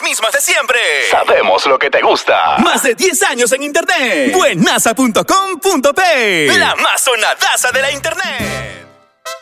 mismas de siempre. Sabemos lo que te gusta. Más de 10 años en internet. Buenaza.com.p. La más sonadaza de la internet.